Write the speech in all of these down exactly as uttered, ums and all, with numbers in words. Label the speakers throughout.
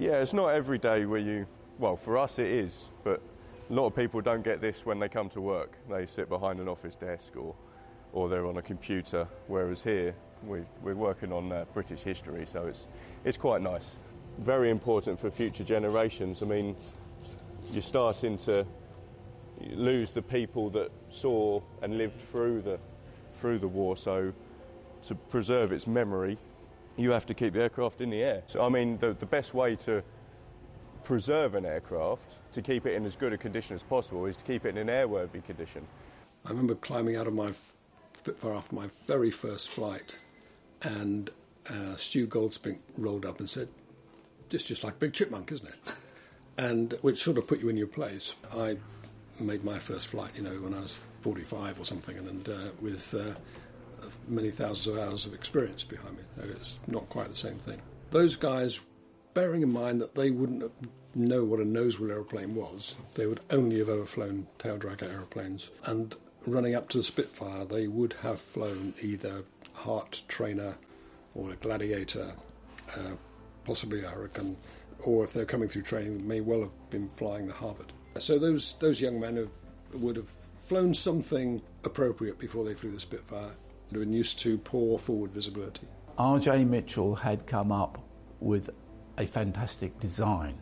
Speaker 1: Yeah, it's not every day where you, well, for us it is, but a lot of people don't get this when they come to work. They sit behind an office desk or, or they're on a computer, whereas here we, we're working on uh, British history, so it's, it's quite nice. Very important for future generations. I mean, you're starting to lose the people that saw and lived through the, through the war, so to preserve its memory, you have to keep the aircraft in the air. So, I mean, the, the best way to preserve an aircraft, to keep it in as good a condition as possible, is to keep it in an airworthy condition.
Speaker 2: I remember climbing out of my Spitfire after my very first flight, and uh, Stu Goldspink rolled up and said, "It's just like Big Chipmunk, isn't it?" And which sort of put you in your place. I made my first flight, you know, when I was forty-five or something, and uh, with uh, many thousands of hours of experience behind me. So it's not quite the same thing. Those guys, bearing in mind that they wouldn't know what a nose-wheel aeroplane was, they would only have ever flown tail-drag aeroplanes, and running up to the Spitfire, they would have flown either Hart Trainer or a Gladiator, uh, possibly a Hurricane, or if they're coming through training, may well have been flying the Harvard. So those those young men have, would have flown something appropriate before they flew the Spitfire. They'd been used to poor forward visibility.
Speaker 3: R J Mitchell had come up with a fantastic design.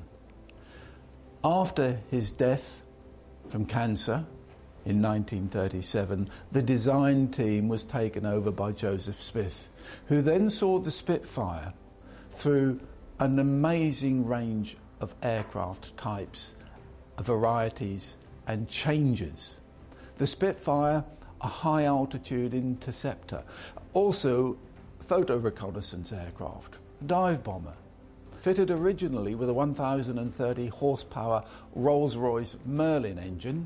Speaker 3: After his death from cancer in nineteen thirty-seven, the design team was taken over by Joseph Smith, who then saw the Spitfire through an amazing range of aircraft types, varieties and changes. The Spitfire, a high altitude interceptor, also photo reconnaissance aircraft, dive bomber, fitted originally with a one thousand thirty horsepower Rolls-Royce Merlin engine.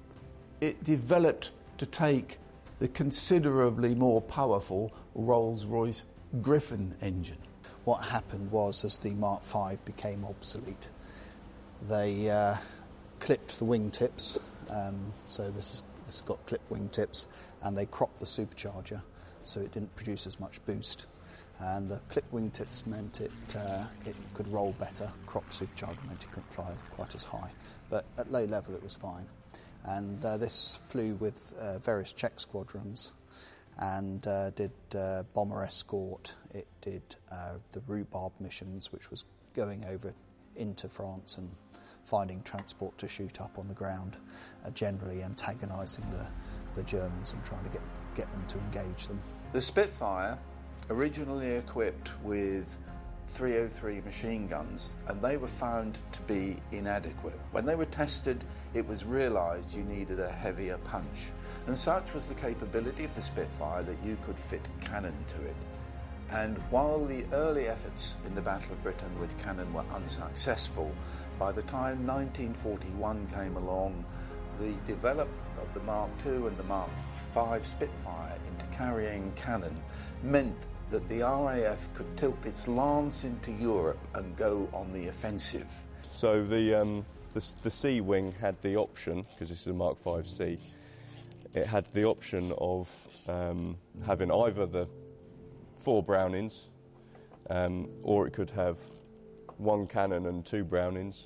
Speaker 3: It developed to take the considerably more powerful Rolls-Royce Griffon engine.
Speaker 4: What happened was, as the Mark five became obsolete, they uh, clipped the wingtips, um, so this, is, this has got clipped wingtips, and they cropped the supercharger so it didn't produce as much boost. And the clipped wingtips meant it uh, it could roll better. Cropped supercharger meant it couldn't fly quite as high, but at low level it was fine. And uh, this flew with uh, various Czech squadrons and uh, did uh, bomber escort. It did uh, the rhubarb missions, which was going over into France and finding transport to shoot up on the ground, uh, generally antagonising the, the Germans and trying to get, get them to engage them.
Speaker 3: The Spitfire, originally equipped with three oh three machine guns, and they were found to be inadequate. When they were tested, it was realised you needed a heavier punch, and such was the capability of the Spitfire that you could fit cannon to it. And while the early efforts in the Battle of Britain with cannon were unsuccessful, by the time nineteen forty-one came along, the development of the Mark two and the Mark five Spitfire into carrying cannon meant that the R A F could tilt its lance into Europe and go on the offensive.
Speaker 1: So the um, the, the C wing had the option, because this is a Mark five C, it had the option of um, having either the four Brownings, um, or it could have one cannon and two Brownings,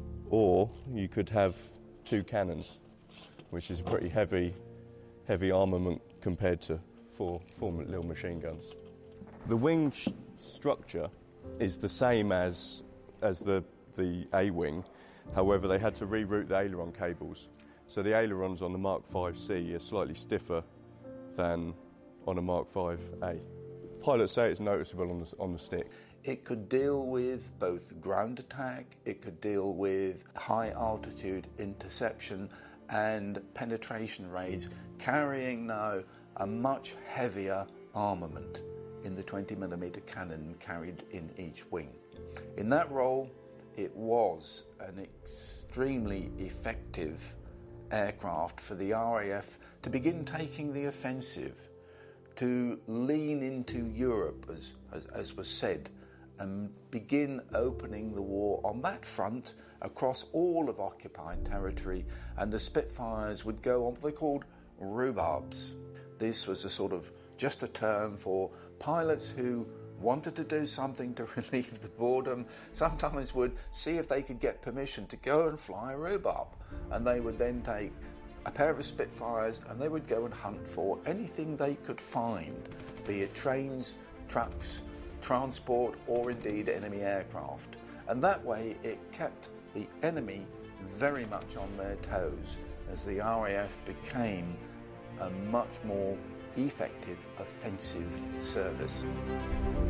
Speaker 1: or you could have two cannons, which is a pretty heavy, heavy armament compared to four, four little machine guns. The wing sh- structure is the same as as the the A wing. However, they had to reroute the aileron cables, so the ailerons on the Mark five C are slightly stiffer than on a Mark five A. Pilots say it's noticeable on the on the stick.
Speaker 3: It could deal with both ground attack, it could deal with high altitude interception and penetration raids, carrying now a much heavier armament in the twenty millimeter cannon carried in each wing. In that role, it was an extremely effective aircraft for the R A F to begin taking the offensive, to lean into Europe, as, as, as was said, and begin opening the war on that front across all of occupied territory, and the Spitfires would go on what they called rhubarbs. This was a sort of just a term for pilots who wanted to do something to relieve the boredom, sometimes would see if they could get permission to go and fly a rhubarb. And they would then take a pair of Spitfires and they would go and hunt for anything they could find, be it trains, trucks, transport, or indeed enemy aircraft. And that way it kept the enemy very much on their toes as the R A F became a much more effective offensive service.